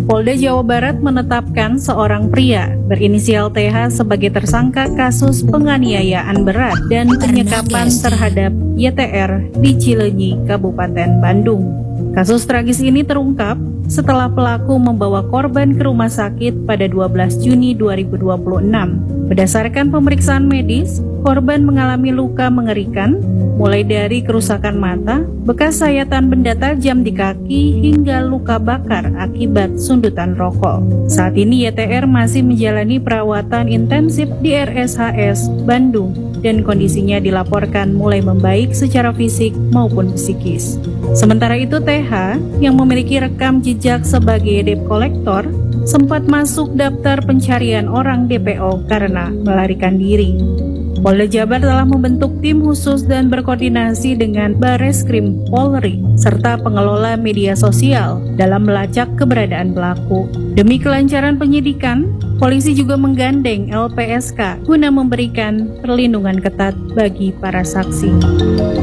Polda Jawa Barat menetapkan seorang pria berinisial TH sebagai tersangka kasus penganiayaan berat dan penyekapan terhadap YTR di Cileunyi, Kabupaten Bandung. Kasus tragis ini terungkap setelah pelaku membawa korban ke rumah sakit pada 12 Juni 2026. Berdasarkan pemeriksaan medis, korban mengalami luka mengerikan, mulai dari kerusakan mata, bekas sayatan benda tajam di kaki, hingga luka bakar akibat sundutan rokok. Saat ini YTR masih menjalani perawatan intensif di RSHS Bandung dan kondisinya dilaporkan mulai membaik secara fisik maupun psikis. Sementara itu TH yang memiliki rekam jejak sebagai debt collector sempat masuk daftar pencarian orang DPO karena melarikan diri. Polda Jabar telah membentuk tim khusus dan berkoordinasi dengan Bareskrim Polri serta pengelola media sosial dalam melacak keberadaan pelaku. Demi kelancaran penyidikan, polisi juga menggandeng LPSK guna memberikan perlindungan ketat bagi para saksi.